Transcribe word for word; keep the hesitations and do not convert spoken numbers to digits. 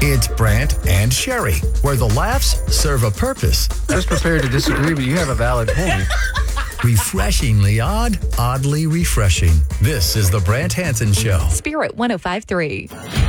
It's Brant and Sherry, where the laughs serve a purpose. I was prepared to disagree, but you have a valid point. Refreshingly odd, oddly refreshing. This is the Brant Hansen Show. Spirit one oh five point three.